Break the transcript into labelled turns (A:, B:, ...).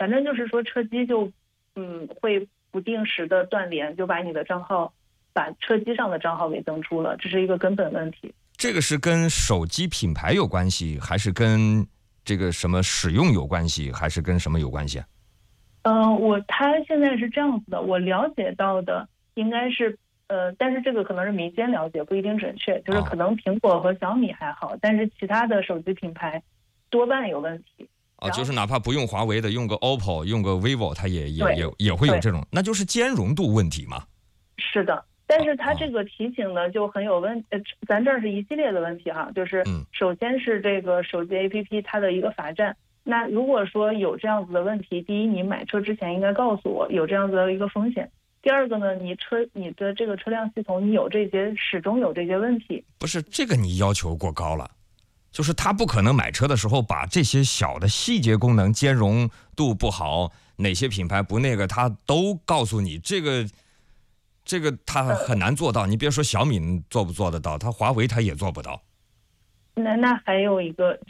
A: 反正就是说车机就会不定时的断联，就把你的账号，把车机上的账号给登出了，这是一个根本问题。
B: 这个是跟手机品牌有关系，还是跟这个什么使用有关系，还是跟什么有关系啊？
A: 他现在是这样子的，我了解到的应该是，但是这个可能是民间了解，不一定准确，就是可能苹果和小米还好，但是其他的手机品牌多半有问题。
B: 就是哪怕不用华为的，用个 OPPO， 用个 vivo， 它也会有这种，那就是兼容度问题嘛。
A: 是的，但是它这个提醒呢就很有咱这儿是一系列的问题哈，就是首先是这个手机 APP 它的一个罚站。那如果说有这样子的问题，第一，你买车之前应该告诉我有这样子的一个风险；第二个呢，你的这个车辆系统，你始终有这些问题。
B: 不是这个你要求过高了，就是他不可能买车的时候把这些小的细节功能兼容度不好，哪些品牌不那个，他都告诉你，这个他很难做到。你别说小米做不做得到，他华为他也做不到。
A: 那还有一个